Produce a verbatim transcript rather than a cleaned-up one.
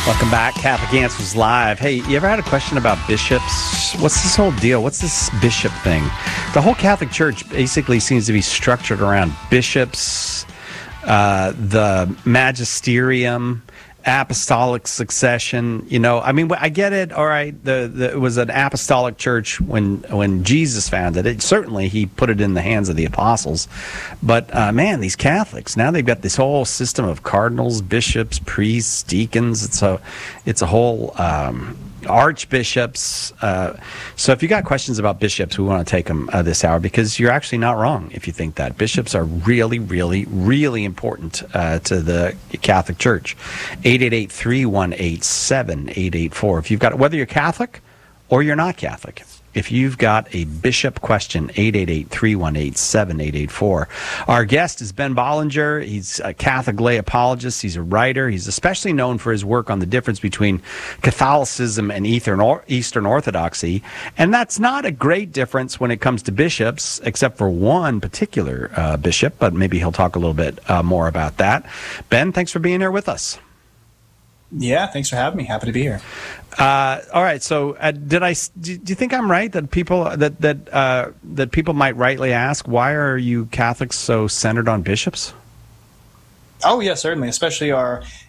Welcome back. Catholic Answers Live. Hey, you ever had a question about bishops? What's this whole deal? What's this bishop thing? The whole Catholic Church basically seems to be structured around bishops, uh, the magisterium, apostolic succession. You know, I mean, I get it. All right, the, the it was an apostolic church when when Jesus founded it. Certainly, he put it in the hands of the apostles. But uh, man, these Catholics now they've got this whole system of cardinals, bishops, priests, deacons. It's a it's a whole um, archbishops. Uh, so if you got questions about bishops, we want to take them uh, this hour because you're actually not wrong if you think that bishops are really, really, really important uh, to the Catholic Church. eight eight eight, three one eight, seven eight eight four. If you've got, whether you're Catholic or you're not Catholic, if you've got a bishop question, eight eight eight, three one eight, seven eight eight four. Our guest is Ben Bollinger. He's a Catholic lay apologist. He's a writer. He's especially known for his work on the difference between Catholicism and Eastern Orthodoxy. And that's not a great difference when it comes to bishops, except for one particular uh, bishop, but maybe he'll talk a little bit uh, more about that. Ben, thanks for being here with us. Yeah, thanks for having me. Happy to be here. Uh, all right. So, uh, did I? Do you think I'm right that people that that uh, that people might rightly ask, why are you Catholics so centered on bishops? Oh yeah, certainly, especially our